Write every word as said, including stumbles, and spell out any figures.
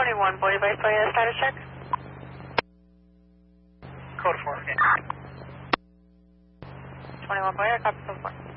twenty-one, Boy Bike, play a status check. Code four. twenty-one, Boy, copy code four.